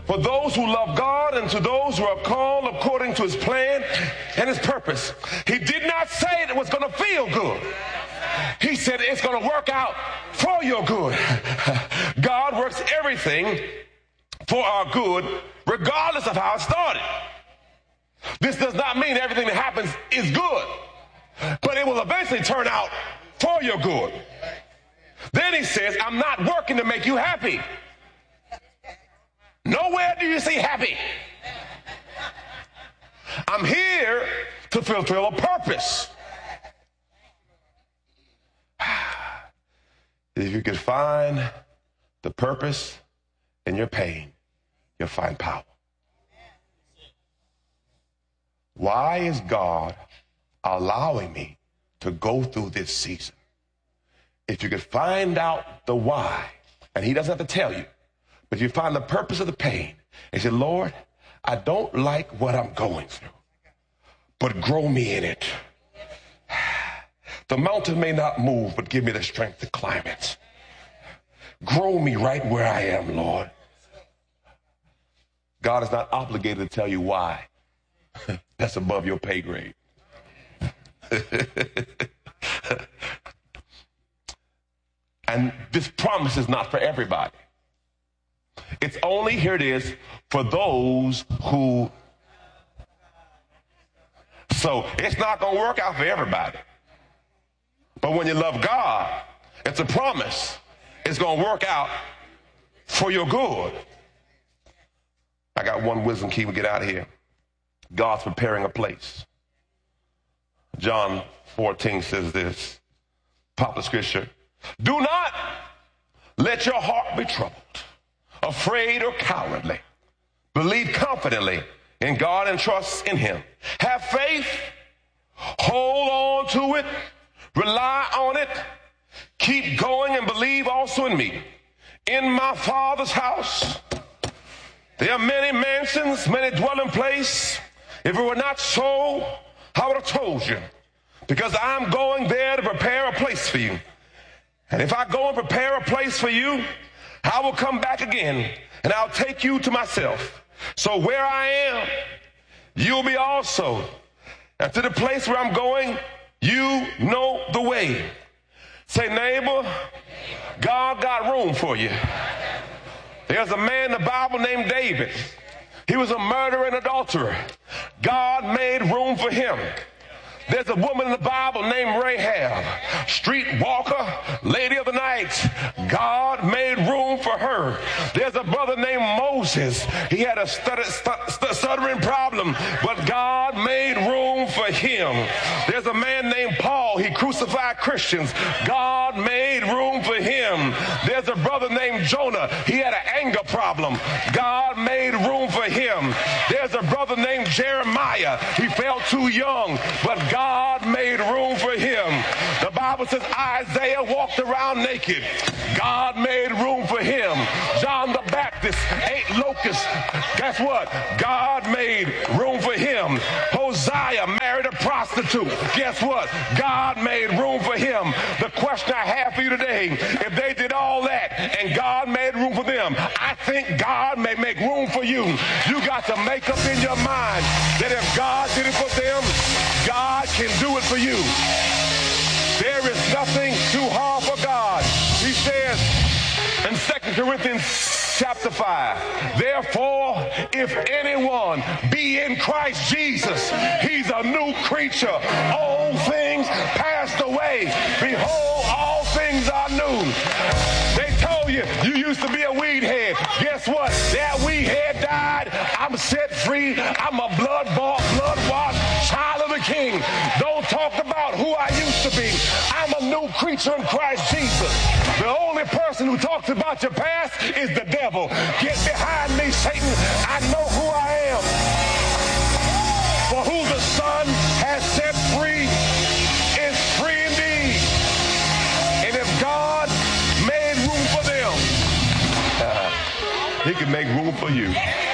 for those who love God and to those who are called according to his plan and his purpose. He did not say it was going to feel good. He said it's going to work out for your good. God works everything for our good, regardless of how it started. This does not mean everything that happens is good, but it will eventually turn out for your good. Then he says, I'm not working to make you happy. Nowhere do you see happy. I'm here to fulfill a purpose. If you could find the purpose in your pain, you'll find power. Why is God allowing me to go through this season? If you could find out the why, and he doesn't have to tell you, but you find the purpose of the pain, and say, Lord, I don't like what I'm going through, but grow me in it. The mountain may not move, but give me the strength to climb it. Grow me right where I am, Lord. God is not obligated to tell you why. That's above your pay grade. And this promise is not for everybody. It's only, here it is, for those who. So it's not going to work out for everybody. But when you love God, it's a promise. It's going to work out for your good. I got one wisdom key. We get out of here. God's preparing a place. John 14 says this. Popular scripture. Do not let your heart be troubled, afraid or cowardly. Believe confidently in God and trust in him. Have faith. Hold on to it. Rely on it. Keep going and believe also in me. In my Father's house, there are many mansions, many dwelling places. If it were not so, I would have told you. Because I'm going there to prepare a place for you. And if I go and prepare a place for you, I will come back again and I'll take you to myself. So where I am, you'll be also. And to the place where I'm going, you know the way. Say, neighbor, God got room for you. There's a man in the Bible named David. He was a murderer and adulterer. God made room for him. There's a woman in the Bible named Rahab, street walker, lady of the night. God made room for her. There's a brother named Moses. He had a stuttering problem, but God made room for him. There's a man named Paul. He crucified Christians. God made room for him. There's a brother named Jonah. He had an anger problem. God made room for him. There's a brother named Jeremiah. He felt too young, but God made room for him. The Bible says Isaiah walked around naked. God made room for him. John the Baptist ate locusts. Guess what? God made room for him. Hosea married a prostitute. Guess what? God made room for him. The question I have for you today, if they did all that and God made room for them, I think God may make room for you. You got to make up in your mind that if God did it for them, God can do it for you. There is nothing too hard for God. He says in 2 Corinthians chapter 5, therefore, if anyone be in Christ Jesus, he's a new creature. Old things passed away. Behold, all things are new. They told you, you used to be a weed head. Guess what? That weed head died. I'm set free. I'm a blood-bought, blood-washed child of the King. Don't talk about who I used to be. I'm a new creature in Christ Jesus. The only person who talks about your past is the devil. Get behind me, Satan. I know who I am. For who the Son has set free is free indeed. And if God made room for them, he can make room for you.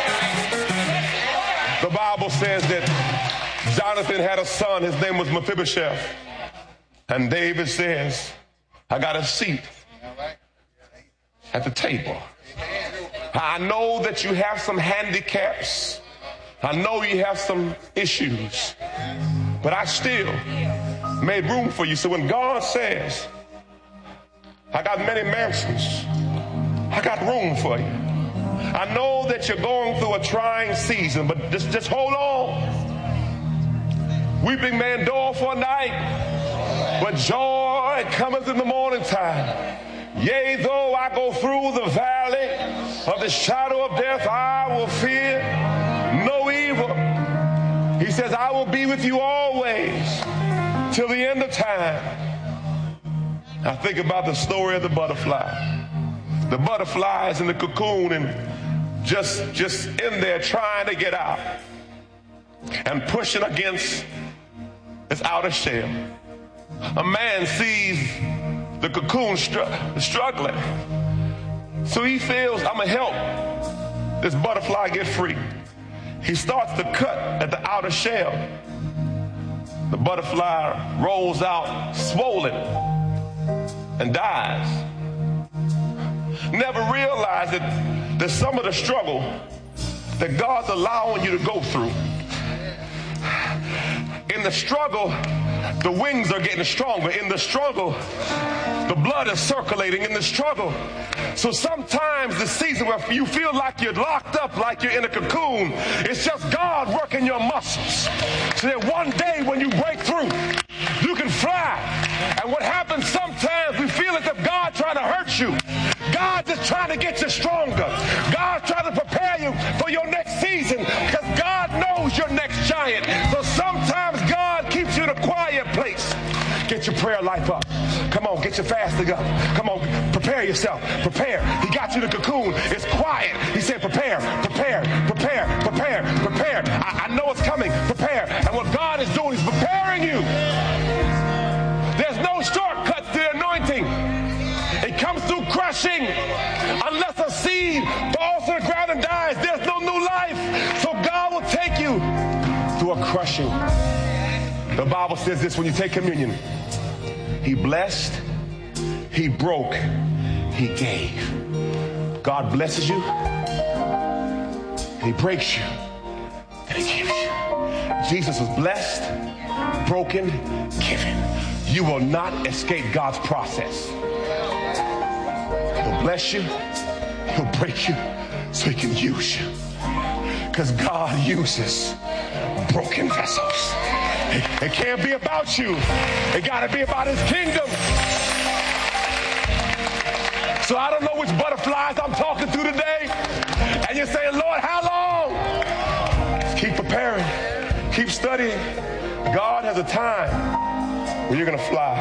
The Bible says that Jonathan had a son. His name was Mephibosheth. And David says, I got a seat at the table. I know that you have some handicaps. I know you have some issues, but I still made room for you. So when God says, I got many mansions, I got room for you. I know that you're going through a trying season, but just hold on. Weeping may endure for a night, but joy cometh in the morning time. Yea, though I go through the valley of the shadow of death, I will fear no evil. He says, I will be with you always till the end of time. I think about the story of the butterfly. The butterfly is in the cocoon and just in there trying to get out and pushing against its outer shell. A man sees the cocoon struggling. So he feels, I'm going to help this butterfly get free. He starts to cut at the outer shell. The butterfly rolls out swollen and dies. Never realized that some of the struggle that God's allowing you to go through, in the struggle, the wings are getting stronger. In the struggle, the blood is circulating in the struggle. So sometimes the season where you feel like you're locked up, like you're in a cocoon, it's just God working your muscles. So that one day when you break through, you can fly. And what happens sometimes, we feel as if God's trying to hurt you. God's just trying to get you stronger. God's trying to prepare you for your next season because God knows your next giant. So sometimes God keeps you in a quiet place. Get your prayer life up. Come on, get your fasting up. Come on, prepare yourself. Prepare. He got you in the cocoon. It's quiet. He said, prepare, prepare, prepare, prepare, prepare. I know it's coming. Prepare. And what God is doing is preparing you. There's no shortcut to the anointing. It comes through crushing. Unless a seed falls to the ground and dies, there's no new life. So God will take you through a crushing. The Bible says this when you take communion. He blessed, he broke, he gave. God blesses you, and he breaks you, and he gives you. Jesus was blessed, broken, given. You will not escape God's process. He'll bless you, he'll break you, so he can use you. Because God uses broken vessels. It can't be about you. It got to be about his kingdom. So I don't know which butterflies I'm talking to today. And you're saying, Lord, how long? Just keep preparing. Keep studying. God has a time when you're going to fly.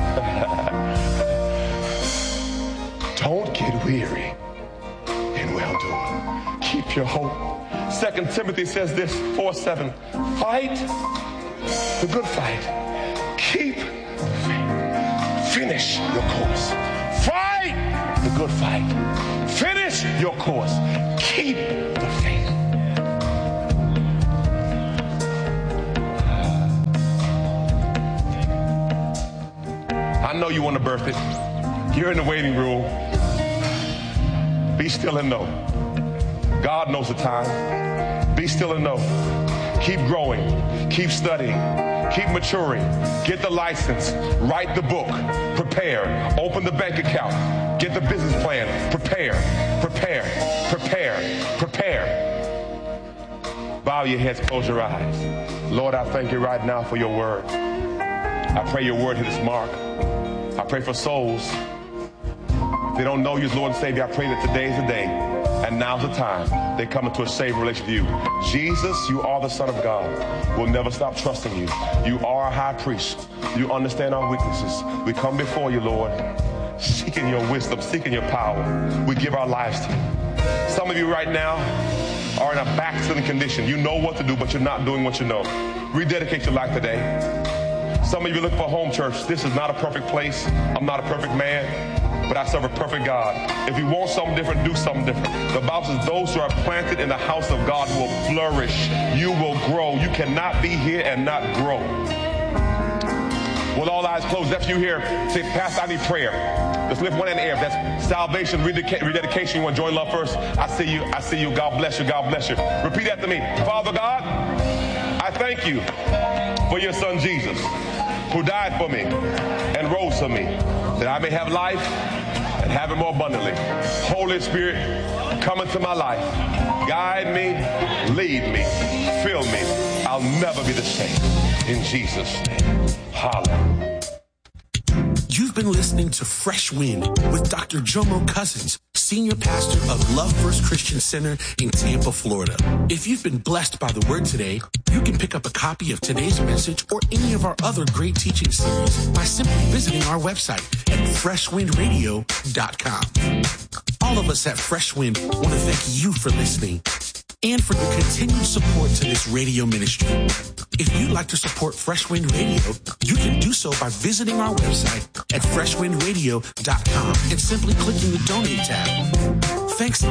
Don't get weary in well-doing. Keep your hope. 2 Timothy says this, 4:7. Fight the good fight. Keep the faith. Finish your course. Fight the good fight. Finish your course. Keep the faith. I know you want to birth it. You're in the waiting room. Be still and know. God knows the time. Be still and know. Keep growing. Keep studying. Keep maturing. Get the license. Write the book. Prepare. Open the bank account. Get the business plan. Prepare. Prepare. Prepare. Prepare. Bow your heads. Close your eyes. Lord, I thank you right now for your word. I pray your word hit its mark. I pray for souls. If they don't know you as Lord and Savior, I pray that today is the day. And now's the time they come into a saved relationship with you. Jesus, you are the Son of God. We'll never stop trusting you. You are our high priest. You understand our weaknesses. We come before you, Lord, seeking your wisdom, seeking your power. We give our lives to you. Some of you right now are in a backsliding condition. You know what to do, but you're not doing what you know. Rededicate your life today. Some of you look for home church. This is not a perfect place. I'm not a perfect man, but I serve a perfect God. If you want something different, do something different. The Bible says those who are planted in the house of God will flourish. You will grow. You cannot be here and not grow. With all eyes closed, if you here, say, Pastor, I need prayer. Just lift one in the air. If that's salvation, rededication, you want to join Love First, I see you. I see you. God bless you. God bless you. Repeat after me. Father God, I thank you for your son Jesus, who died for me and rose for me, that I may have life and have it more abundantly. Holy Spirit, come into my life. Guide me, lead me, fill me. I'll never be the same. In Jesus' name. Hallelujah. You've been listening to Fresh Wind with Dr. Jomo Cousins, Senior Pastor of Love First Christian Center in Tampa, Florida. If you've been blessed by the word today, you can pick up a copy of today's message or any of our other great teaching series by simply visiting our website at freshwindradio.com. All of us at Fresh Wind want to thank you for listening and for your continued support to this radio ministry. If you'd like to support Fresh Wind Radio, you can do so by visiting our website at freshwindradio.com and simply clicking the Donate tab. Thanks